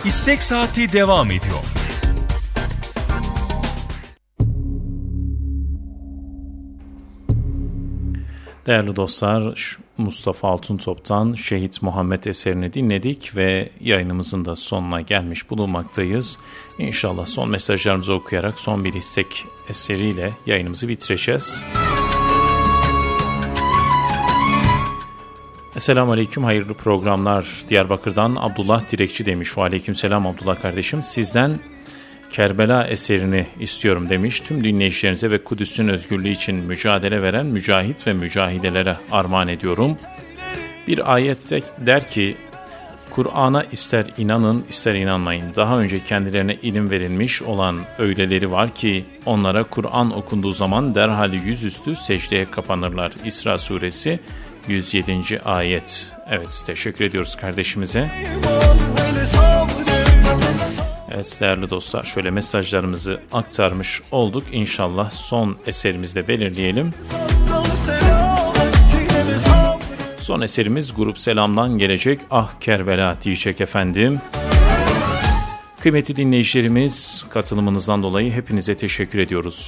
İstek Saati devam ediyor. Değerli dostlar, Mustafa Altıntop'tan Şehit Muhammed eserini dinledik ve yayınımızın da sonuna gelmiş bulunmaktayız. İnşallah son mesajlarımızı okuyarak son bir istek eseriyle yayınımızı bitireceğiz. Esselamu Aleyküm, hayırlı programlar. Diyarbakır'dan Abdullah Direkçi demiş. Aleykümselam Abdullah kardeşim. Sizden Kerbela eserini istiyorum demiş. Tüm dinleyicilerinize ve Kudüs'ün özgürlüğü için mücadele veren mücahit ve mücahidelere armağan ediyorum. Bir ayette der ki, Kur'an'a ister inanın ister inanmayın. Daha önce kendilerine ilim verilmiş olan öyleleri var ki onlara Kur'an okunduğu zaman derhal yüzüstü secdeye kapanırlar. İsra suresi 107. ayet. Evet, teşekkür ediyoruz kardeşimize. Evet değerli dostlar, şöyle mesajlarımızı aktarmış olduk. İnşallah son eserimizde belirleyelim. Son eserimiz Grup Selam'dan gelecek. Ah Kerbela diyecek efendim. Kıymetli dinleyicilerimiz, katılımınızdan dolayı hepinize teşekkür ediyoruz.